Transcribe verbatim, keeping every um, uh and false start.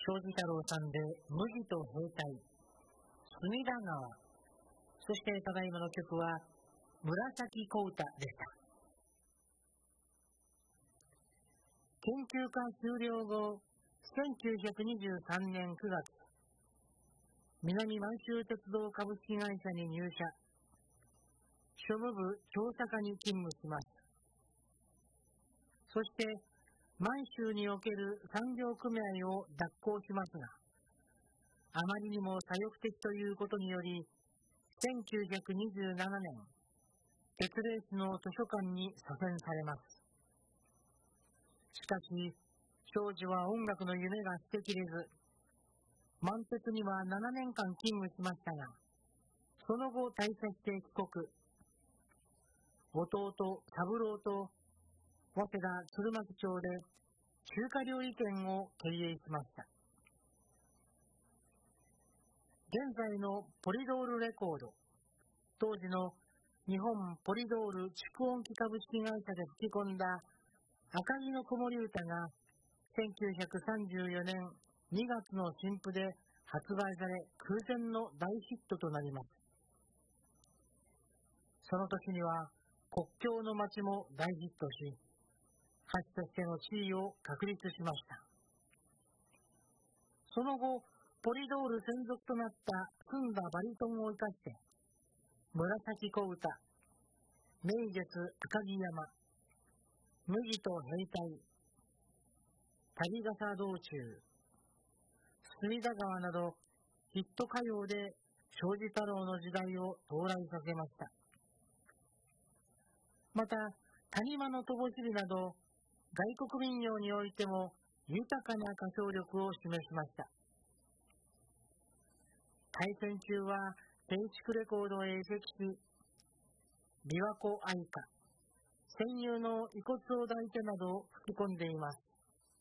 庄司太郎さんで麦と兵隊、隅田川、そしてただいまの曲は紫小唄でした。研究科修了後、せんきゅうひゃくにじゅうさんねんくがつ、南満州鉄道株式会社に入社、庶務部調査課に勤務します。そして満州における産業組合を脱行しますが、あまりにも左翼的ということにより、せんきゅうひゃくにじゅうななねん、鉄レースの図書館に左遷されます。しかし、庄司は音楽の夢が捨てきれず、満鉄にはななねんかん勤務しましたが、その後退社して帰国。弟、三郎と早稲田鶴巻町で中華料理店を経営しました。現在のポリドールレコード、当時の日本ポリドール蓄音機株式会社で吹き込んだ赤木の子守歌がせんきゅうひゃくさんじゅうよねんにがつの新譜で発売され、空前の大ヒットとなります。その年には国境の街も大ヒットし、歌手としての地位を確立しました。その後、ポリドール専属となった澄んだバリトンを生かして、紫小唄、名月赤城山、麦と兵隊、旅笠道中、隅田川などヒット歌謡で庄司太郎の時代を到来させました。また、谷間の灯火など外国民謡においても豊かな歌唱力を示しました。大戦中はテイチクレコードへ移籍し、琵琶湖愛歌、戦友の遺骨を抱いてなど吹き込んでいます。